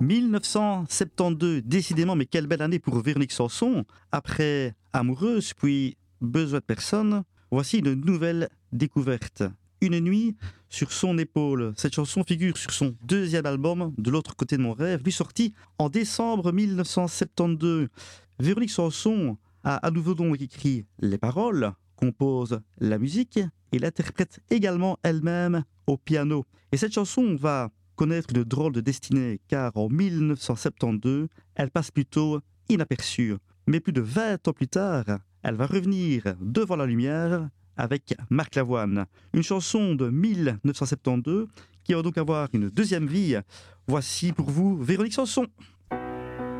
1972, décidément, mais quelle belle année pour Véronique Sanson. Après Amoureuse, puis Besoin de personne, voici une nouvelle découverte. Une nuit sur son épaule. Cette chanson figure sur son deuxième album, De l'autre côté de mon rêve, lui sorti en décembre 1972. Véronique Sanson a à nouveau donc écrit les paroles, compose la musique et l'interprète également elle-même au piano. Et cette chanson va connaître une drôle de destinée, car en 1972, elle passe plutôt inaperçue. Mais plus de 20 ans plus tard, elle va revenir devant la lumière avec Marc Lavoine. Une chanson de 1972 qui va donc avoir une deuxième vie. Voici pour vous Véronique Sanson.